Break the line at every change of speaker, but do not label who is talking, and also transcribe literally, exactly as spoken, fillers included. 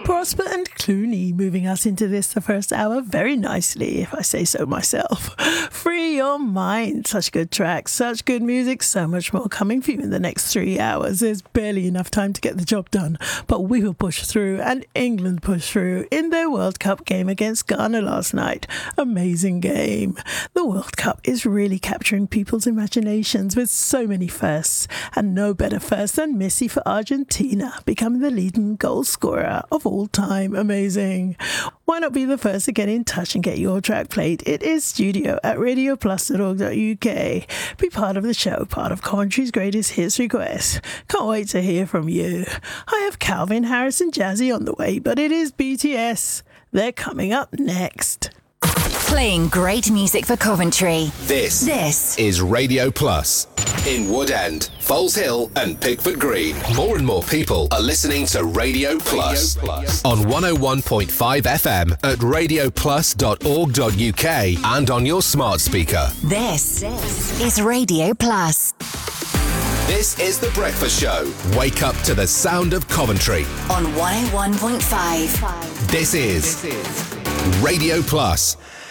Prosper and Clooney moving us into this, the first hour, very nicely, if I say so myself. Free your mind. Such good tracks, such good music, so much more coming for you in the next three hours. There's barely enough time to get the job done, but we will push through, and England pushed through in their World Cup game against Ghana last night. Amazing game. The World Cup is really capturing people's imaginations with so many firsts, and no better first than Messi for Argentina, becoming the leading goal scorer of all time. Amazing. Why not be the first to get in touch and get your track played? It is studio at radio plus dot org dot U K. Be part of the show, part of Coventry's greatest hits requests. Can't wait to hear from you. I have Calvin Harris and Jazzy on the way, but it is B T S. They're coming up next.
Playing great music for Coventry.
This,
this
is Radio Plus. In Woodend, Foles Hill and Pickford Green, more and more people are listening to Radio Plus, Radio Plus. On one oh one point five F M at radio plus dot org dot U K and on your smart speaker.
This, this is Radio Plus.
This is The Breakfast Show. Wake up to the sound of Coventry.
On one oh one point five.
This is, this is Radio Plus.